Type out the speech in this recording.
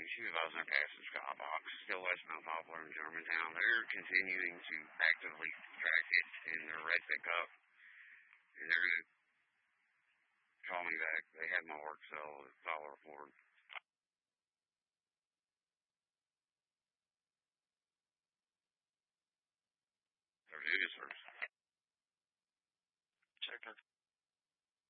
supervisor passes Skybox, still westbound Poplar in Germantown. They're continuing to actively track it in their red pickup, and they're going to call me back. They have my work cell, file a report. Their duty service. Check